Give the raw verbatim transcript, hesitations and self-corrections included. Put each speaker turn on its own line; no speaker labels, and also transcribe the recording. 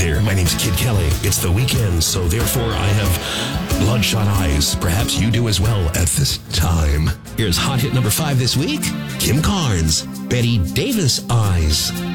there. My name's Kid Kelly. It's the weekend, so therefore I have bloodshot eyes. Perhaps you do as well at this time. Here's hot hit number five this week. Kim Carnes, Betty Davis Eyes.